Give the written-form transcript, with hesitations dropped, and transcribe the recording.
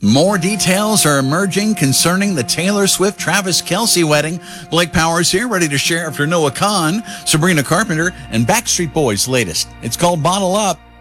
More details are emerging concerning the Taylor Swift-Travis Kelce wedding. Blake Powers here, ready to share after Noah Khan, Sabrina Carpenter, and Backstreet Boys' latest. It's called Bottle Up.